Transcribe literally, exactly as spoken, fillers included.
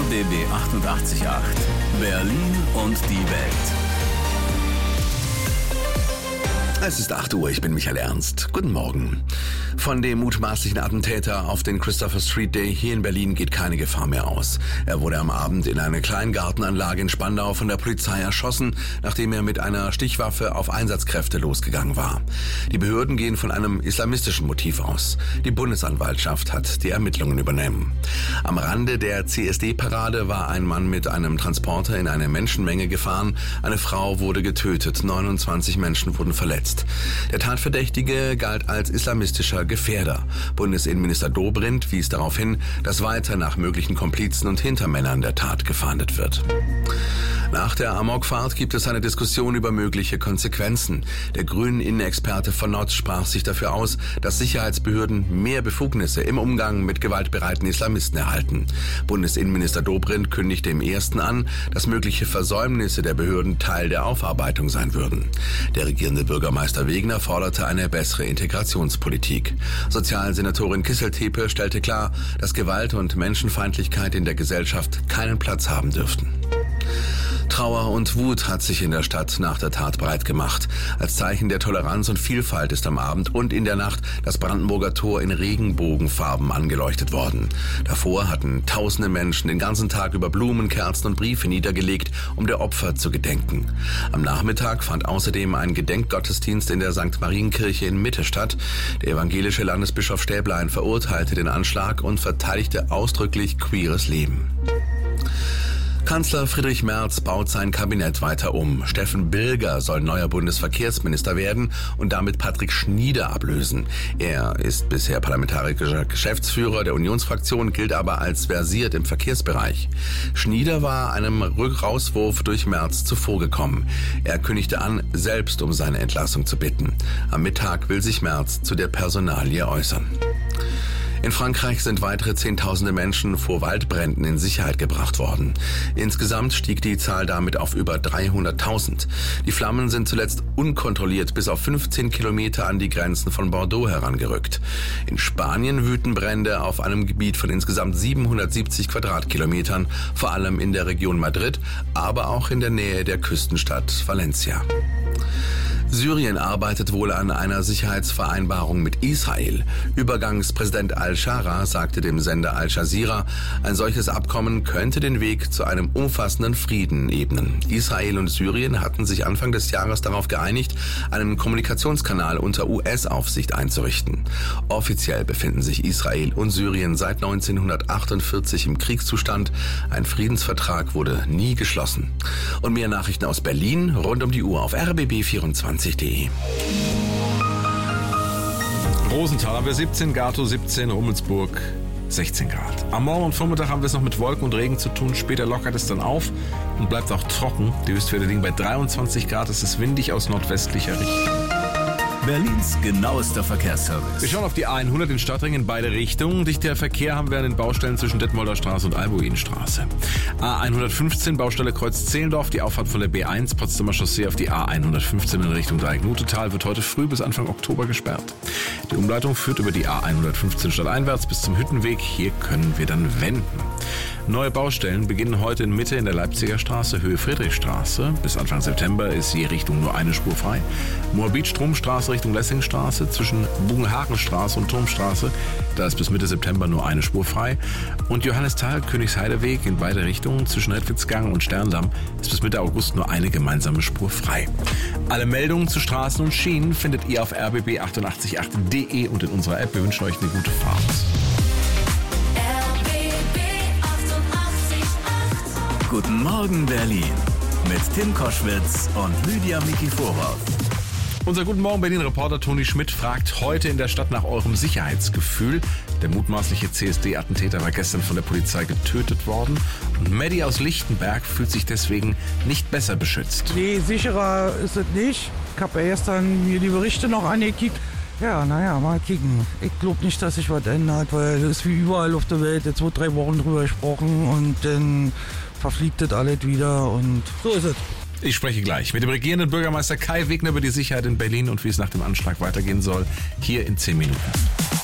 B B achtundachtzig Komma acht. Berlin und die Welt. Es ist acht Uhr, ich bin Michael Ernst. Guten Morgen. Von dem mutmaßlichen Attentäter auf den Christopher Street Day hier in Berlin geht keine Gefahr mehr aus. Er wurde am Abend in einer kleinen Gartenanlage in Spandau von der Polizei erschossen, nachdem er mit einer Stichwaffe auf Einsatzkräfte losgegangen war. Die Behörden gehen von einem islamistischen Motiv aus. Die Bundesanwaltschaft hat die Ermittlungen übernommen. Am Rande der C S D-Parade war ein Mann mit einem Transporter in eine Menschenmenge gefahren. Eine Frau wurde getötet, neunundzwanzig Menschen wurden verletzt. Der Tatverdächtige galt als islamistischer Gefährder. Bundesinnenminister Dobrindt wies darauf hin, dass weiter nach möglichen Komplizen und Hintermännern der Tat gefahndet wird. Nach der Amokfahrt gibt es eine Diskussion über mögliche Konsequenzen. Der grünen Innenexperte von Notz sprach sich dafür aus, dass Sicherheitsbehörden mehr Befugnisse im Umgang mit gewaltbereiten Islamisten erhalten. Bundesinnenminister Dobrindt kündigte im ersten an, dass mögliche Versäumnisse der Behörden Teil der Aufarbeitung sein würden. Der regierende Bürgermeister Wegner forderte eine bessere Integrationspolitik. Sozialsenatorin Kisseltepe stellte klar, dass Gewalt und Menschenfeindlichkeit in der Gesellschaft keinen Platz haben dürften. Trauer und Wut hat sich in der Stadt nach der Tat breit gemacht. Als Zeichen der Toleranz und Vielfalt ist am Abend und in der Nacht das Brandenburger Tor in Regenbogenfarben angeleuchtet worden. Davor hatten tausende Menschen den ganzen Tag über Blumen, Kerzen und Briefe niedergelegt, um der Opfer zu gedenken. Am Nachmittag fand außerdem ein Gedenkgottesdienst in der Sankt Marienkirche in Mitte statt. Der evangelische Landesbischof Stäblein verurteilte den Anschlag und verteidigte ausdrücklich queeres Leben. Kanzler Friedrich Merz baut sein Kabinett weiter um. Steffen Bilger soll neuer Bundesverkehrsminister werden und damit Patrick Schnieder ablösen. Er ist bisher parlamentarischer Geschäftsführer der Unionsfraktion, gilt aber als versiert im Verkehrsbereich. Schnieder war einem Rückrauswurf durch Merz zuvorgekommen. Er kündigte an, selbst um seine Entlassung zu bitten. Am Mittag will sich Merz zu der Personalie äußern. In Frankreich sind weitere Zehntausende Menschen vor Waldbränden in Sicherheit gebracht worden. Insgesamt stieg die Zahl damit auf über dreihunderttausend. Die Flammen sind zuletzt unkontrolliert bis auf fünfzehn Kilometer an die Grenzen von Bordeaux herangerückt. In Spanien wüten Brände auf einem Gebiet von insgesamt siebenhundertsiebzig Quadratkilometern, vor allem in der Region Madrid, aber auch in der Nähe der Küstenstadt Valencia. Syrien arbeitet wohl an einer Sicherheitsvereinbarung mit Israel. Übergangspräsident al-Shara sagte dem Sender Al Jazeera, ein solches Abkommen könnte den Weg zu einem umfassenden Frieden ebnen. Israel und Syrien hatten sich Anfang des Jahres darauf geeinigt, einen Kommunikationskanal unter U S-Aufsicht einzurichten. Offiziell befinden sich Israel und Syrien seit neunzehnhundertachtundvierzig im Kriegszustand. Ein Friedensvertrag wurde nie geschlossen. Und mehr Nachrichten aus Berlin rund um die Uhr auf R B B vierundzwanzig punkt de. Rosenthal haben wir siebzehn, Gatow siebzehn, Rummelsburg sechzehn Grad. Am Morgen und Vormittag haben wir es noch mit Wolken und Regen zu tun. Später lockert es dann auf und bleibt auch trocken. Die Höchstwerte liegen bei dreiundzwanzig Grad. Es ist windig aus nordwestlicher Richtung. Berlins genauester Verkehrsservice. Wir schauen auf die A hundert in Stadtring in beide Richtungen. Dichter Verkehr haben wir an den Baustellen zwischen Detmolder Straße und Albuinstraße. A hundertfünfzehn, Baustelle Kreuz Zehlendorf, die Auffahrt von der B eins, Potsdamer Chaussee auf die A hundertfünfzehn in Richtung Dreiecknutetal wird heute früh bis Anfang Oktober gesperrt. Die Umleitung führt über die A hundertfünfzehn stadteinwärts bis zum Hüttenweg. Hier können wir dann wenden. Neue Baustellen beginnen heute in Mitte in der Leipziger Straße, Höhe Friedrichstraße. Bis Anfang September ist je Richtung nur eine Spur frei. Moabit-Stromstraße Richtung Lessingstraße zwischen Bugenhagenstraße und Turmstraße. Da ist bis Mitte September nur eine Spur frei. Und Johannisthal-Königsheideweg in beide Richtungen zwischen Redwitzgang und Sterndamm ist bis Mitte August nur eine gemeinsame Spur frei. Alle Meldungen zu Straßen und Schienen findet ihr auf r b b achtundachtzig punkt acht punkt de und in unserer App. Wir wünschen euch eine gute Fahrt. Guten Morgen Berlin mit Tim Koschwitz und Lydia Mikiforov. Unser Guten Morgen Berlin-Reporter Toni Schmidt fragt heute in der Stadt nach eurem Sicherheitsgefühl. Der mutmaßliche C S D-Attentäter war gestern von der Polizei getötet worden. Und Maddie aus Lichtenberg fühlt sich deswegen nicht besser beschützt. Nee, sicherer ist es nicht. Ich habe ja gestern mir die Berichte noch angekickt. Ja, naja, mal kicken. Ich glaube nicht, dass sich was ändert, weil das ist wie überall auf der Welt. Jetzt wird drei Wochen drüber gesprochen und dann verfliegt das alles wieder und so ist es. Ich spreche gleich mit dem regierenden Bürgermeister Kai Wegner über die Sicherheit in Berlin und wie es nach dem Anschlag weitergehen soll. Hier in zehn Minuten.